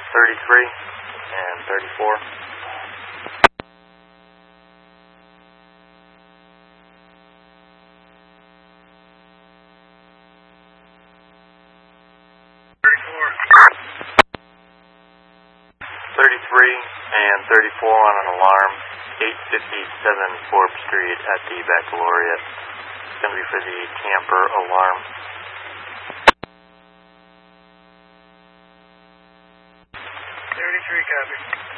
33 and 34. 33 and 34 on an alarm, 857 Forbes Street at the Baccalaureate. It's going to be for the camper alarm. 33, copy.